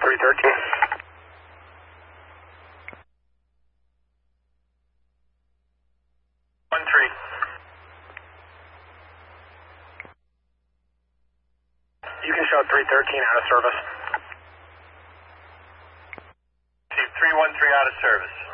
313. 1-3. You can show 313 out of service. Chief 313 out of service.